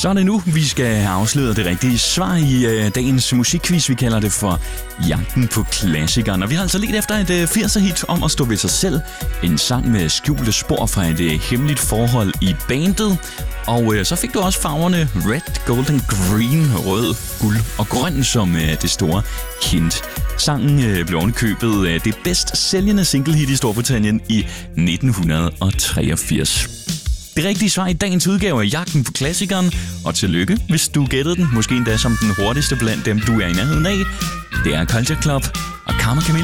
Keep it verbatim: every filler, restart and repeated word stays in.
Så er det nu, vi skal afsløre det rigtige svar i øh, dagens musikquiz. Vi kalder det for Jagten på klassikeren. Og vi har altså let efter et øh, firser-hit om at stå ved sig selv. En sang med skjulte spor fra et øh, hemmeligt forhold i bandet. Og øh, så fik du også farverne red, golden, green, rød, guld og grøn som øh, det store hint. Sangen øh, blev ovenikøbet øh, det bedst sælgende singlehit i Storbritannien i nitten treogfirs. Det rigtige svar i dagens udgave er Jagten på klassikeren, og tillykke, hvis du gættede den, måske endda som den hurtigste blandt dem, du er i nærheden af. Det er Culture Club og Karma Camille.